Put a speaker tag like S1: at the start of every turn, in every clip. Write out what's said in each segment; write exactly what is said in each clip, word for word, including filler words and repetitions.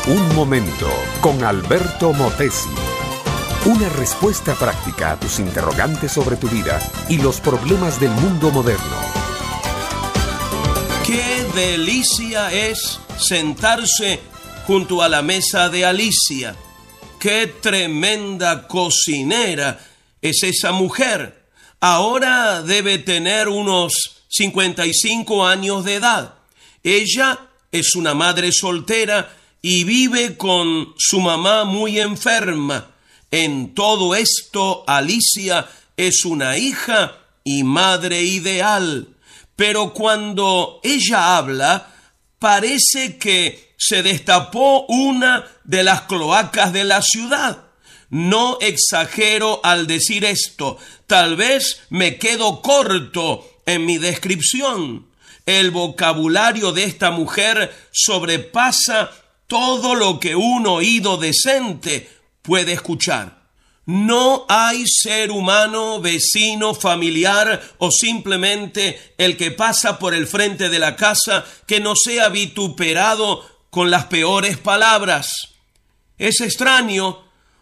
S1: Un momento con Alberto Motesi. Una respuesta práctica a tus interrogantes sobre tu vida y los problemas del mundo moderno.
S2: ¡Qué delicia es sentarse junto a la mesa de Alicia! ¡Qué tremenda cocinera es esa mujer! Ahora debe tener unos cincuenta y cinco años de edad. Ella es una madre soltera y vive con su mamá muy enferma. En todo esto, Alicia es una hija y madre ideal. Pero cuando ella habla, parece que se destapó una de las cloacas de la ciudad. No exagero al decir esto. Tal vez me quedo corto en mi descripción. El vocabulario de esta mujer sobrepasa todo lo que un oído decente puede escuchar. No hay ser humano, vecino, familiar o simplemente el que pasa por el frente de la casa que no sea vituperado con las peores palabras. Es extraño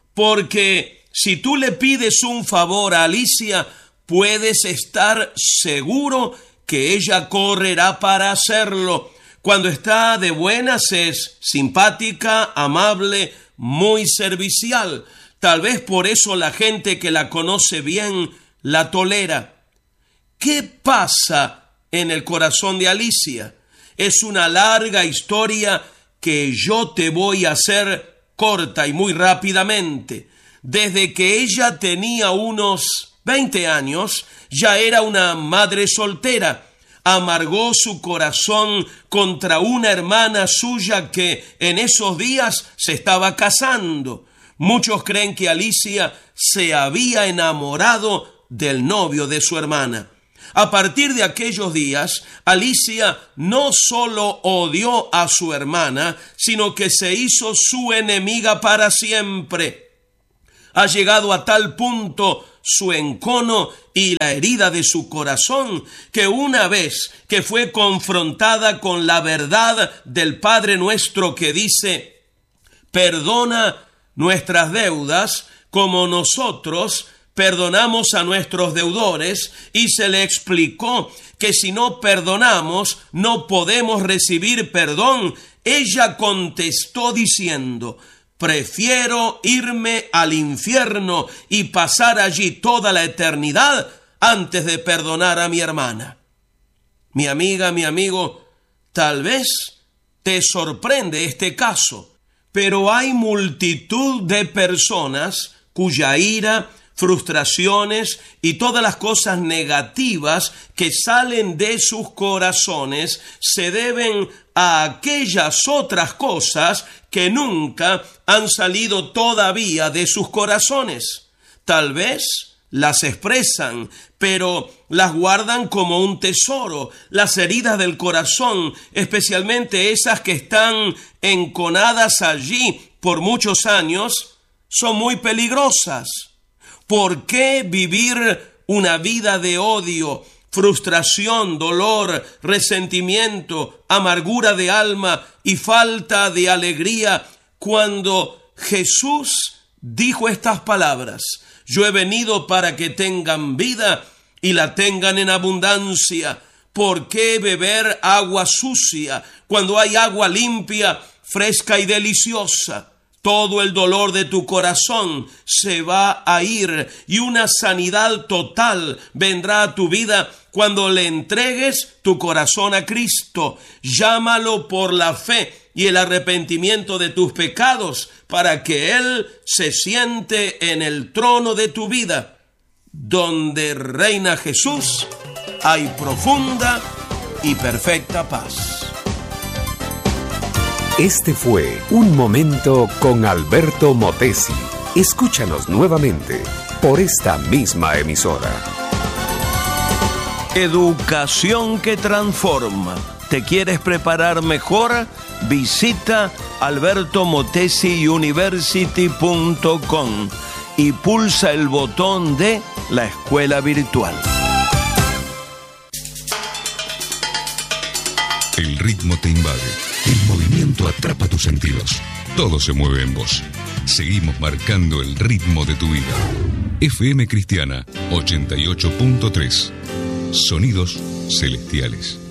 S2: porque si tú le pides un favor a Alicia, puedes estar seguro que ella correrá para hacerlo. Cuando está de buenas es simpática, amable, muy servicial. Tal vez por eso la gente que la conoce bien la tolera. ¿Qué pasa en el corazón de Alicia? Es una larga historia que yo te voy a hacer corta y muy rápidamente. Desde que ella tenía unos veinte años, ya era una madre soltera. Amargó su corazón contra una hermana suya que en esos días se estaba casando. Muchos creen que Alicia se había enamorado del novio de su hermana. A partir de aquellos días, Alicia no solo odió a su hermana, sino que se hizo su enemiga para siempre. Ha llegado a tal punto su encono y la herida de su corazón, que una vez que fue confrontada con la verdad del Padre Nuestro que dice: perdona nuestras deudas como nosotros perdonamos a nuestros deudores, y se le explicó que si no perdonamos no podemos recibir perdón, ella contestó diciendo: prefiero irme al infierno y pasar allí toda la eternidad antes de perdonar a mi hermana. Mi amiga, mi amigo, tal vez te sorprende este caso, pero hay multitud de personas cuya ira, frustraciones y todas las cosas negativas que salen de sus corazones se deben a aquellas otras cosas que nunca han salido todavía de sus corazones. Tal vez las expresan, pero las guardan como un tesoro. Las heridas del corazón, especialmente esas que están enconadas allí por muchos años, son muy peligrosas. ¿Por qué vivir una vida de odio, frustración, dolor, resentimiento, amargura de alma y falta de alegría cuando Jesús dijo estas palabras: yo he venido para que tengan vida y la tengan en abundancia? ¿Por qué beber agua sucia cuando hay agua limpia, fresca y deliciosa? Todo el dolor de tu corazón se va a ir y una sanidad total vendrá a tu vida cuando le entregues tu corazón a Cristo. Llámalo por la fe y el arrepentimiento de tus pecados para que Él se siente en el trono de tu vida. Donde reina Jesús, hay profunda y perfecta paz.
S1: Este fue Un Momento con Alberto Motesi. Escúchanos nuevamente por esta misma emisora.
S2: Educación que transforma. ¿Te quieres preparar mejor? Visita alberto motesi university punto com y pulsa el botón de la escuela virtual.
S3: El ritmo te invade. El movimiento atrapa tus sentidos. Todo se mueve en vos. Seguimos marcando el ritmo de tu vida. F M Cristiana ochenta y ocho punto tres. Sonidos celestiales.